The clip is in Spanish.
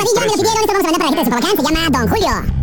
Maravilla, me lo pidieron, esto vamos a vender para la gente de Superbacán, se llama Don Julio.